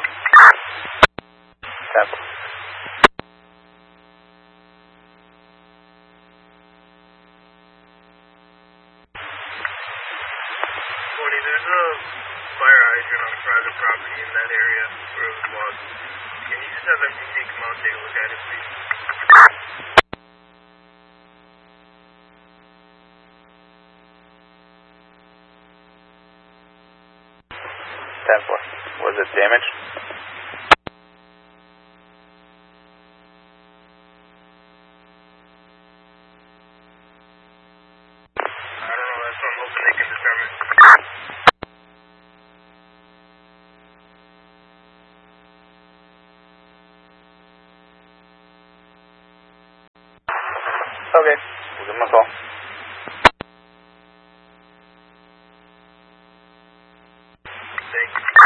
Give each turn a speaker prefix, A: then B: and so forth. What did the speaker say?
A: 10.
B: There's a fire hydrant on private property in that area where it was lost. Can you just have MTC come out and take a look at it, please?
A: 10-4. Was it damaged?
B: I don't know, that's what I'm hoping they can determine.
A: Okay, we'll give them a call.
B: Thank you.